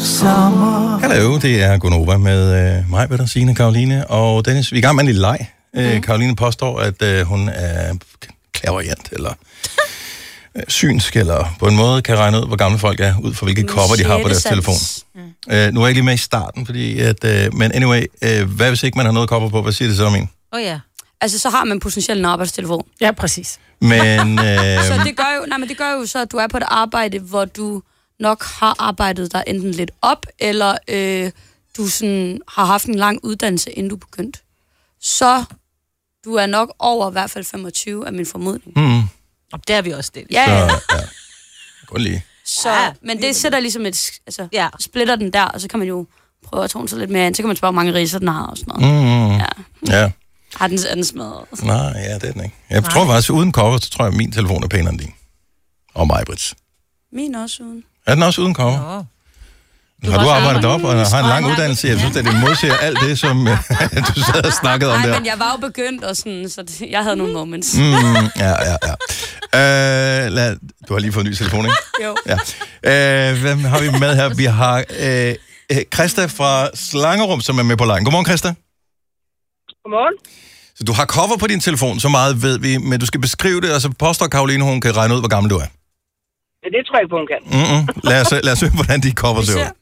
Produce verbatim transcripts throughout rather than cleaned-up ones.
sommer. Hallo, det er Gunova med øh, mig, Peter, Signe, Karoline og Dennis. Vi er i gang med en lille leg. Øh, Karoline påstår, at øh, hun er clairvoyant, eller øh, synsk, eller på en måde kan regne ud, hvor gamle folk er, ud fra hvilke kopper de har på deres telefon. Mm. Øh, nu er jeg ikke lige med i starten, fordi at, øh, men anyway, øh, hvad hvis ikke man har noget kopper på? Hvad siger det så om en? Åh oh, ja. Altså, så har man potentielt en arbejdstelefon. Ja, præcis. Men, øh... så det gør, jo, nej, men det gør jo så, at du er på et arbejde, hvor du nok har arbejdet dig enten lidt op, eller øh, du sådan har haft en lang uddannelse, inden du begyndte. Så du er nok over i hvert fald femogtyve af min formodning. Mm. Og der er vi også det. Ja, så, ja. ja. Kun lige. Så, ja, men det sætter ligesom et... Altså, ja. splitter den der, og så kan man jo prøve at tone sig lidt mere ind. Så kan man spørge, hvor mange riser den har og sådan noget. Mm. Ja. ja. Har den, er den smadret? Nej, ja, det er den ikke. Jeg Nej. tror faktisk, uden cover, så tror jeg, at min telefon er pænere end din. Og mig, Brits. Min også uden. Er den også uden cover? Du har du arbejdet op og har en lang uddannelse? Jeg synes, at det modsiger alt det, som du sad og snakkede om Nej, der. Nej, men jeg var jo begyndt, og sådan, så det, jeg havde nogle moments. Mm, ja, ja, ja. Uh, lad, du har lige fået en ny telefon, ikke? Jo. Ja. Uh, hvem har vi med her? Vi har uh, Christa fra Slangerum, som er med på lejen. Godmorgen, Christa. Godmorgen. Så du har cover på din telefon, så meget ved vi, men du skal beskrive det, og så påstår Karoline, hun kan regne ud, hvor gammel du er. Ja, det tror jeg ikke på, hun kan. Mm-mm. Lad os, lad os høre, hvordan de cover ser ud.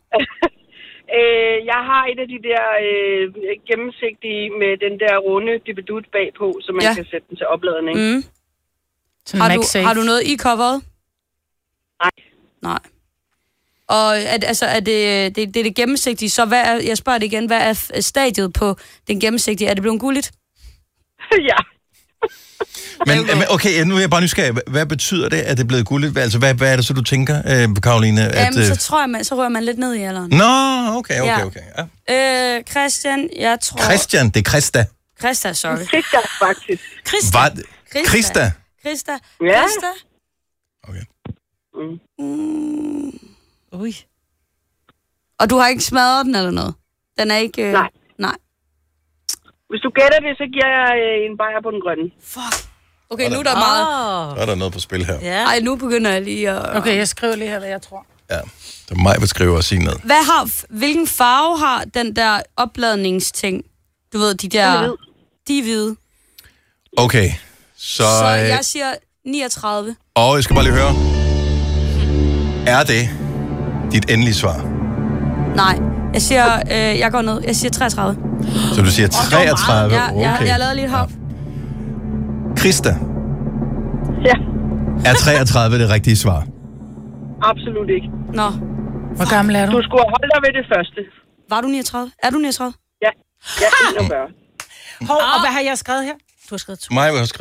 øh, jeg har et af de der øh, gennemsigtige med den der runde dibedut bagpå, så man ja. kan sætte den til opladning. Mm. Har, du, har du noget i coveret? Nej. Nej. Og er, altså, er det, det, det er det gennemsigtige, så hvad er, jeg spørger det igen, hvad er stadiet på den gennemsigtige? Er det blevet gulligt? Ja. Men okay, nu er jeg bare nysgerrig. Hvad betyder det, at det er blevet guldigt? Altså, hvad, hvad er det så, du tænker, øh, Karoline? Jamen, at, så tror jeg, man, så rører man lidt ned i alderen. Nå, okay, okay, ja. okay. Ja. Øh, Christian, jeg tror... Christian, det er Christa. Christa, sorry. Christa, faktisk. Christa. Hvad? Christa? Christa. Ja. Christa. Okay. Mm. Mm. Ui. Og du har ikke smadret den eller noget? Den er ikke... Øh... Nej. Nej. Hvis du gætter det, så giver jeg øh, en bajer på den grønne. Fuck. Okay, nu er der meget... Så er der noget på spil her. Ja. Ej, nu begynder jeg lige at... Okay, jeg skriver lige her, hvad jeg tror. Ja, det er mig, der skriver og sige ned. Hvad har... Hvilken farve har den der opladningsting? Du ved, de der... De er hvide. De er hvide. Okay, så... Så jeg siger niogtredive. Og jeg skal bare lige høre. Er det dit endelige svar? Nej. Jeg siger... Øh, jeg går ned. Jeg siger treogtredive. Så du siger treogtredive? Ja, okay. jeg, jeg lavede lige et hop. Christa. Ja. Er treogtredive det rigtige svar? Absolut ikke. Nå. Hvor gammel er du? Du skulle holde dig ved det første. Var du niogtredive? Er du niogtredive? Ja. Ja, enogfyrre. Hov, og hvad har jeg skrevet her? Du har skrevet to. Mig har skrevet